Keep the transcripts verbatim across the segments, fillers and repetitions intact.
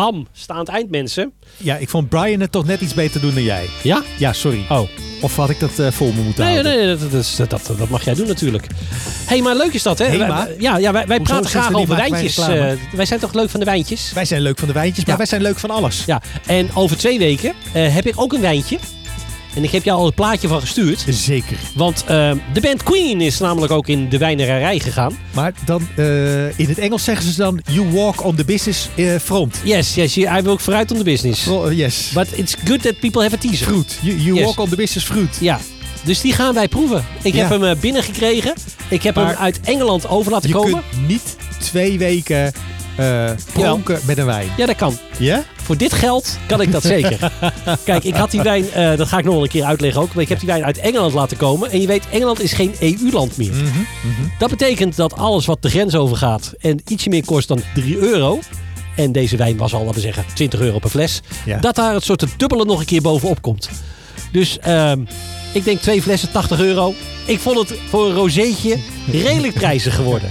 bam, staand eind, mensen. Ja, ik vond Brian het toch net iets beter doen dan jij. Ja? Ja, sorry. Oh. Of had ik dat uh, voor me moeten nee, houden? Nee, nee, dat, dat, dat, dat, dat mag jij doen natuurlijk. Hé, hey, maar leuk is dat, hè? Hema? Wij, ja, ja, wij, wij praten graag over wijntjes. Uh, wij zijn toch leuk van de wijntjes? Wij zijn leuk van de wijntjes, maar ja. wij zijn leuk van alles. Ja, en over twee weken uh, heb ik ook een wijntje. En ik heb jou al het plaatje van gestuurd. Zeker. Want uh, de band Queen is namelijk ook in de wijnerij gegaan. Maar dan, uh, in het Engels zeggen ze dan... You walk on the business uh, front. Yes, yes, hij wil ook vooruit on the business. Oh, yes. But it's good that people have a teaser. Fruit. You, you yes. walk on the business fruit. Ja, dus die gaan wij proeven. Ik ja. heb hem uh, binnengekregen. Ik heb maar hem uit Engeland over laten je komen. Je kunt niet twee weken uh, pronken met een wijn. Ja, dat kan. Ja? Voor dit geld kan ik dat zeker. Kijk, ik had die wijn, uh, dat ga ik nog wel een keer uitleggen ook. Maar ik heb die wijn uit Engeland laten komen. En je weet, Engeland is geen E U-land meer. Mm-hmm, mm-hmm. Dat betekent dat alles wat de grens overgaat en ietsje meer kost dan drie euro... en deze wijn was al, laten we zeggen, twintig euro per fles... Ja. dat daar het soort dubbele nog een keer bovenop komt. Dus uh, ik denk twee flessen, tachtig euro. Ik vond het voor een rozeetje redelijk prijzig geworden.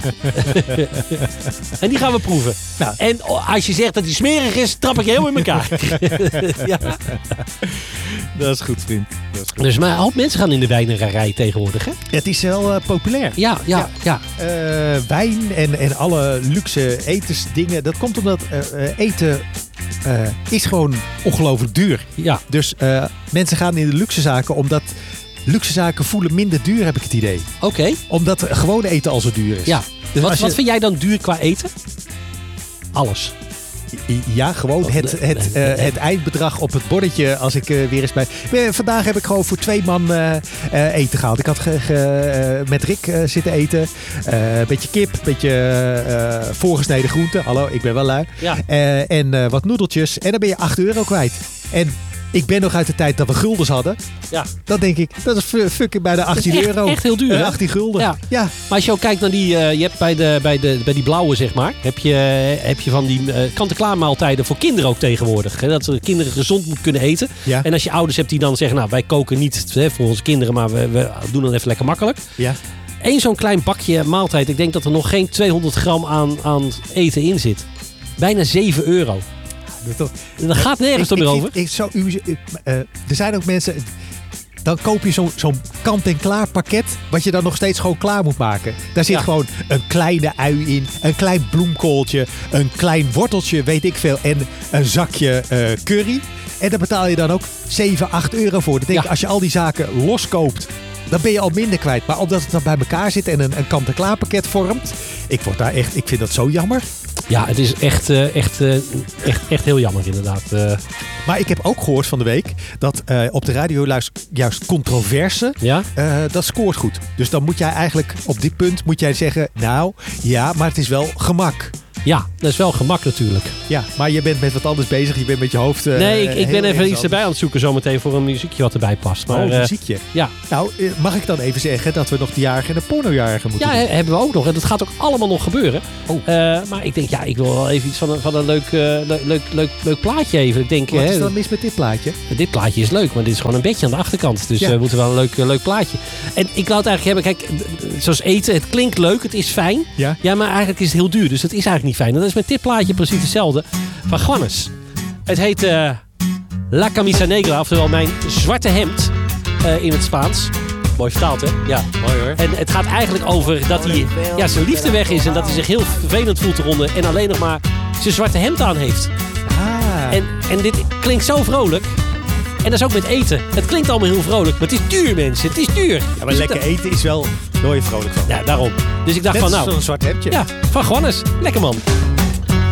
En die gaan we proeven. Nou. En als je zegt dat die smerig is, trap ik je heel in elkaar. Ja. Dat is goed, vriend. Dat is goed. Dus maar een hoop mensen gaan in de wijnerij tegenwoordig, hè? Het is wel uh, populair. Ja, ja, ja. ja. Uh, wijn en, en alle luxe etensdingen. Dat komt omdat uh, eten uh, is gewoon ongelooflijk duur. Ja. Dus uh, mensen gaan in de luxe zaken omdat... Luxe zaken voelen minder duur, heb ik het idee. Oké. Okay. Omdat gewoon eten al zo duur is. Ja. Dus wat, je... wat vind jij dan duur qua eten? Alles. Ja, gewoon het, het, uh, het eindbedrag op het bordetje als ik uh, weer eens bij... Vandaag heb ik gewoon voor twee man uh, uh, eten gehaald. Ik had ge, ge, uh, met Rick uh, zitten eten. Een uh, beetje kip, een beetje uh, voorgesneden groenten. Hallo, ik ben wel lui. Ja. Uh, en uh, wat noedeltjes. En dan ben je acht euro kwijt. En... Ik ben nog uit de tijd dat we guldens hadden. Ja. Dan denk ik, dat is fucking bijna achttien echt, euro. Echt heel duur, uh, achttien gulden. Ja. ja. Maar als je ook kijkt naar die... Uh, je hebt bij, de, bij, de, bij die blauwe, zeg maar... Heb je, heb je van die uh, kant-en-klaar maaltijden voor kinderen ook tegenwoordig. Hè? Dat kinderen gezond moeten kunnen eten. Ja. En als je ouders hebt die dan zeggen... Nou, wij koken niet hè, voor onze kinderen... Maar we, we doen het even lekker makkelijk. Ja. Eén zo'n klein bakje maaltijd. Ik denk dat er nog geen tweehonderd gram aan, aan eten in zit. Bijna zeven euro. Dat gaat nergens ik, meer ik, over. Ik, zo, u, uh, er zijn ook mensen... Dan koop je zo'n zo'n kant-en-klaar pakket... wat je dan nog steeds gewoon klaar moet maken. Daar zit ja. gewoon een kleine ui in... een klein bloemkooltje... een klein worteltje, weet ik veel... en een zakje uh, curry. En daar betaal je dan ook zeven, acht euro voor. Dan denk ik, ja. als je al die zaken loskoopt... dan ben je al minder kwijt. Maar omdat het dan bij elkaar zit... en een, een kant-en-klaar pakket vormt... ik word daar echt... ik vind dat zo jammer... Ja, het is echt, uh, echt, uh, echt, echt heel jammer inderdaad. Uh. Maar ik heb ook gehoord van de week dat uh, op de radio juist controverse, ja? uh, dat scoort goed. Dus dan moet jij eigenlijk op dit punt moet jij zeggen, nou ja, maar het is wel gemak. Ja, dat is wel gemak natuurlijk. Ja, maar je bent met wat anders bezig. Je bent met je hoofd... Uh, nee, ik, ik ben even iets anders. erbij aan het zoeken zometeen voor een muziekje wat erbij past. Maar, oh, een muziekje? Uh, ja. Nou, uh, mag ik dan even zeggen dat we nog de jarige en de pornojarige moeten ja, doen? Ja, hebben we ook nog. En dat gaat ook allemaal nog gebeuren. Oh. Uh, maar ik denk, ja, ik wil wel even iets van een, van een leuk, uh, leuk, leuk, leuk plaatje even. Ik denk, wat hè, is dan mis met dit plaatje? Dit plaatje is leuk, maar dit is gewoon een bedje aan de achterkant. Dus ja. we uh, moeten wel een leuk, uh, leuk plaatje. En ik wou het eigenlijk hebben, kijk, zoals eten, het klinkt leuk, het is fijn. Ja, ja maar eigenlijk is het heel duur. Dus het is eigenlijk niet fijn. En dat is met dit plaatje precies hetzelfde. Van Juanes. Het heet uh, La Camisa Negra, oftewel mijn zwarte hemd uh, in het Spaans. Mooi vertaald, hè? Ja. Mooi hoor. En het gaat eigenlijk over dat hij ja, zijn liefde weg is en dat hij zich heel vervelend voelt eronder en alleen nog maar zijn zwarte hemd aan heeft. Ah. En, en dit klinkt zo vrolijk. En dat is ook met eten. Het klinkt allemaal heel vrolijk, maar het is duur, mensen. Het is duur. Ja, maar dus lekker dat... eten is wel... Daar word je vrolijk van. Ja, daarom. Dus ik dacht net van nou... zo'n zwart hemdje. Ja, van Juanes. Lekker man.